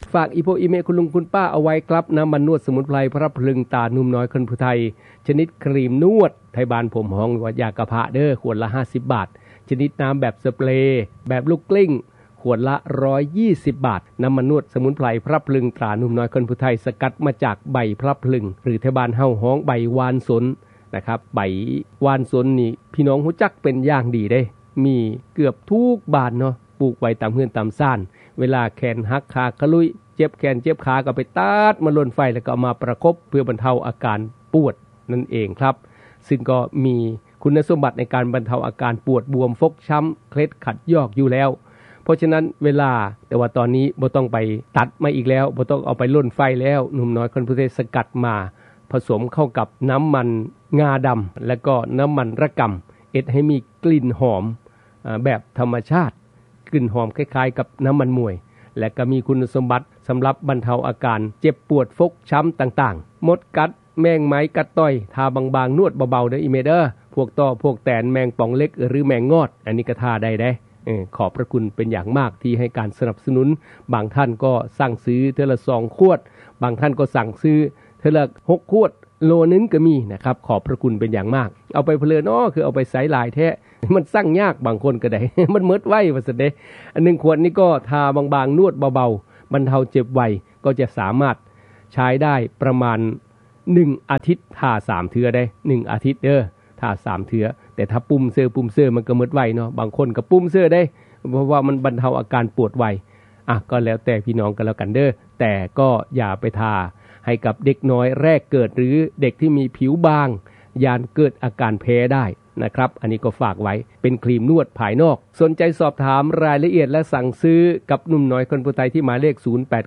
ฝากอีโพอีเมคุณลุงคุณป้าเอาไว้ครับน้ำมันนวดสมุนไพรพระพลึงตานุ่มน้อยคนผู้ไทยชนิดครีมนวดไทยบานผมห้องว่ายากระเพาะเด้อขวดละ50 บาทชนิดน้ำแบบสเปรย์แบบลูกกลิ้งขวดละ120 บาทน้ำมันนวดสมุนไพรพระพลึงตรานุ่มน้อยคนผู้ไทยสกัดมาจากใบพระพลึงหรือไทยบานเฮาห้องใบวานสนนะครับใบวานสนนี่พี่น้องรู้จักเป็นอย่างดีเด้มีเกือบทุกบ้านเนาะปลูกไว้ตามเฮือนตามซ่านเวลาแขนหักขาขลุยเจ็บแขนเจ็บขาก็ไปตัดมาลนไฟแล้วก็เอามาประคบเพื่อบรรเทาอาการปวดนั่นเองครับซึ่งก็มีคุณสมบัติในการบรรเทาอาการปวดบวมฟกช้ำเคล็ดขัดยอกอยู่แล้วเพราะฉะนั้นเวลาแต่ว่าตอนนี้บ่ต้องไปตัดมาอีกแล้วบ่ต้องเอาไปลนไฟแล้วหนุ่มน้อยคนผู้ไทยสกัดมาผสมเข้ากับน้ำมันงาดำและก็น้ำมันระกำให้มีกลิ่นหอมแบบธรรมชาติกลิ่นหอมคล้ายๆกับน้ำมันมวยและก็มีคุณสมบัติสำหรับบรรเทาอาการเจ็บปวดฟกช้ำต่างๆมดกัดแมงไม้กัดต่อยทาบางๆนวดเบาๆเด้ออีเมเดอร์พวกต่อพวกแตนแมงป่องเล็กหรือแมงงอดอันนี้ก็ทาได้เด้ขอบพระคุณเป็นอย่างมากที่ให้การสนับสนุนบางท่านก็สั่งซื้อเทอละ2 ขวดบางท่านก็สั่งซื้อเทอละ6 ขวดโลนึงก็มีนะครับขอบพระคุณเป็นอย่างมากเอาไปเพลินเนาะคือเอาไปใส่หลายแท้มันสั่งยากบางคนก็ได้ มันเมิดไว้ว่าซั่นเด้อัน1 ขวดนี้ก็ทาบางๆนวดเบาๆบรรเทาเจ็บไวก็จะสามารถใช้ได้ประมาณ1 อาทิตย์ทา3 เทื่อได้1 อาทิตย์เด้อทา3 เทื่อแต่ถ้าปุ่มเสื้อมันก็เมิดไวเนาะบางคนก็ปุ่มเสื้อได้เพราะว่ามันบรรเทาอาการปวดไวก็แล้วแต่พี่น้องกันแล้วกันเด้อแต่ก็อย่าไปทาให้กับเด็กน้อยแรกเกิดหรือเด็กที่มีผิวบางยานเกิดอาการแพ้ได้นะครับอันนี้ก็ฝากไว้เป็นครีมนวดภายนอกสนใจสอบถามรายละเอียดและสั่งซื้อกับหนุ่มน้อยคนผู้ไทยที่หมายเลข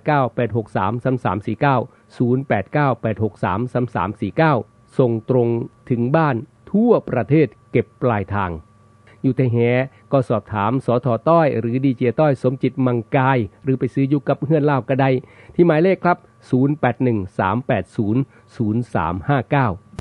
0898633349 ส่งตรงถึงบ้านทั่วประเทศเก็บปลายทางอยู่แต่แหก็สอบถามสท.ต้อยหรือดีเจต้อยสมจิตมังกายหรือไปซื้ออยู่กับเฮือนลาวก็ได้ที่หมายเลขครับ0813800359